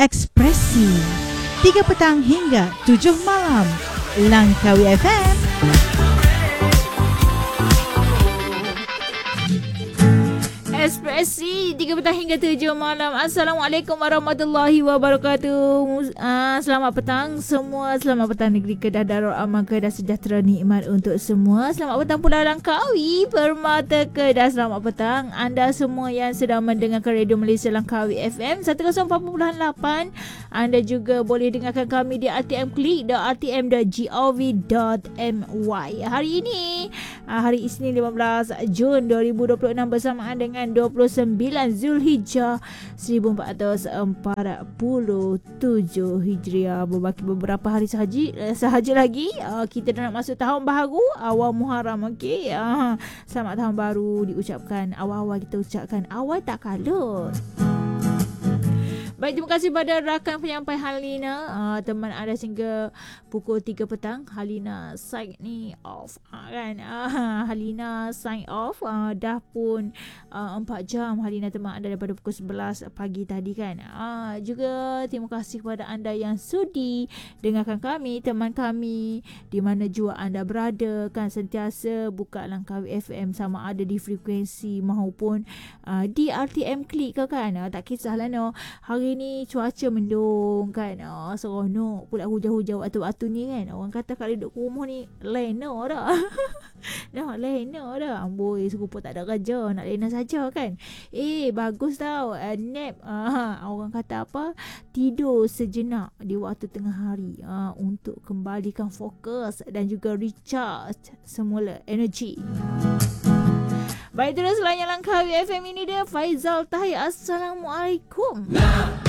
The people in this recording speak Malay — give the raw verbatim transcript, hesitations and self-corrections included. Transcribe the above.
Ekspresi tiga petang hingga tujuh malam Langkawi F M. Ekspresi tiga petang hingga tujuh malam. Assalamualaikum warahmatullahi wabarakatuh. Uh, selamat petang semua. Selamat petang negeri Kedah, Darul Aman Kedah, sejahtera nikmat untuk semua. Selamat petang pula Langkawi, Permata Kedah. Selamat petang anda semua yang sedang mendengarkan Radio Malaysia Langkawi F M seratus empat puluh lapan. Anda juga boleh dengarkan kami di r t m klik dot r t m dot gov dot m y. Hari ini uh, hari Isnin lima belas Jun dua ribu dua puluh enam bersamaan dengan dua puluh sembilan Zulhijjah seribu empat ratus empat puluh tujuh Hijriah. Berbaki beberapa hari sahaja, sahaja lagi uh, kita dah nak masuk tahun baru awal Muharram. Okey, uh, selamat tahun baru diucapkan. Awal-awal kita ucapkan awal tak kalut. Baik, terima kasih pada rakan penyampai Halina, uh, teman anda sehingga pukul tiga petang. Halina sign ni off, uh, kan? Uh, Halina sign off. Uh, dah pun uh, empat jam Halina teman anda daripada pukul sebelas pagi tadi, kan? Uh, juga terima kasih kepada anda yang sudi dengarkan kami, teman kami di mana jua anda berada, kan? Sentiasa buka Langkawi F M, sama ada di frekuensi maupun uh, di R T M klik ke, kan? Uh, tak kisahlah, no. Hari ni cuaca mendung, kan? Oh, seronok pula hujan-hujan waktu-waktu ni, kan? Orang kata kalau duduk rumah ni lena dah. Dah lena dah. Amboi, serupa tak ada kerja, nak lena saja, kan? Eh, bagus tau. Uh, nap. Uh, orang kata apa? Tidur sejenak di waktu tengah hari uh, untuk kembalikan fokus dan juga recharge semula energi. Baik, terus layan Langkawi F M, ini dia Faizal Tahir. Assalamualaikum.